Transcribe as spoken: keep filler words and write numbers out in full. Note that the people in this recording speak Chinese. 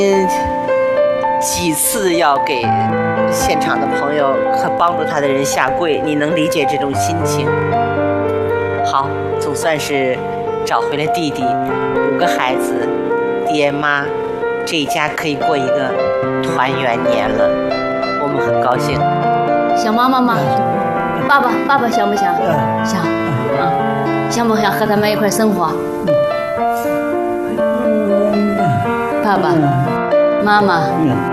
嗯，几次要给现场的朋友和帮助他的人下跪，你能理解这种心情？好，总算是找回了弟弟，五个孩子，爹妈，这一家可以过一个团圆年了，我们很高兴。 想妈妈吗？爸爸，爸爸想不想？想啊，想不想和他们一块生活？爸爸，妈妈。